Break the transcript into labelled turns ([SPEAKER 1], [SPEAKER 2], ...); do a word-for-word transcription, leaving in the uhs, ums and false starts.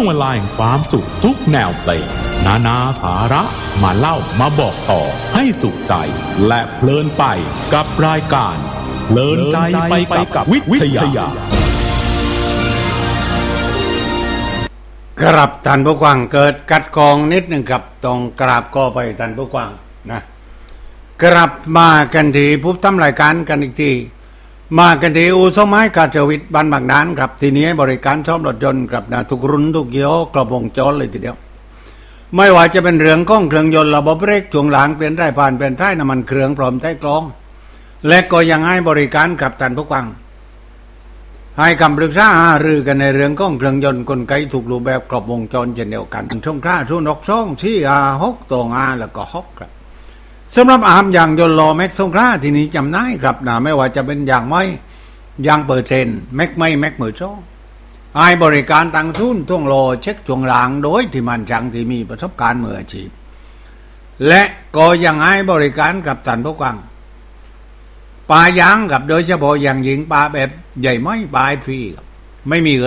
[SPEAKER 1] วงเวลาแห่งความสุขทุกแนวเพลงนานาสาระมาเล่ามาบอกต่อให้สุขใจและเพลินไปกับรายการเพลินใจไปกับวิทยา
[SPEAKER 2] ครับท่านผู้ฟังเกิดกัดกองนิดหนึ่งครับต้องกราบก็ไปท่านผู้ฟังนะกลับมากันที่ผู้ทำรายการกันอีกทีมากันที่อู่ซ่อมไม้กาญจนวิทย์บ้านบางนาครับทีนี้บริการซ่อมรถยนต์ครับนะทุกรุ่นทุกยี่ห้อกระบวงจรเลยทีเดียวไม่ว่าจะเป็นเรื่องของเครื่องยนต์ระบบเบรกช่วงหลังเปลี่ยนไร้ผ่านเปลี่ยนท้ายน้ำมันเครื่องพร้อมใช้กรองและก็ยังให้บริการกับท่านผู้ฟังให้คำปรึกษาหารือกันในเรื่องของเครื่องยนต์กลไกถูกรูปแบบครบวงจรเช่นเดียวกันช่วงค่าช่วงนกช่องที่อาหกตัวงาแล้วก็ฮอกครับสำหรับอามอย่างยนต์ล้อแม็กซ์สงขลาที่นี้จำได้ครับนะไม่ว่าจะเป็นอย่างไม้ยางเปอร์เซ็นต์แม็กไม่แม็กมือช่องให้บริการตั้งทุนท่วงโลเช็คช่วงหลังโดยที่มันจังที่มีประสบการณ์มืออาชีพและก็ยังให้บริการกับท่านผู้ฟังปลายางกับโดยเฉพาะอย่างหญิงปลาแบบใหญ่ไม้ปลายฟรีครับไม่มี